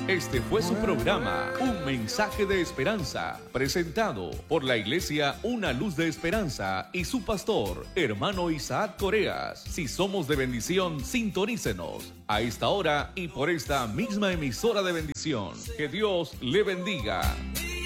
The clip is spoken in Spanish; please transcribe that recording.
Este fue su programa, Un Mensaje de Esperanza, presentado por la Iglesia Una Luz de Esperanza y su pastor, hermano Isaac Coreas. Si somos de bendición, sintonícenos a esta hora y por esta misma emisora de bendición. Que Dios le bendiga.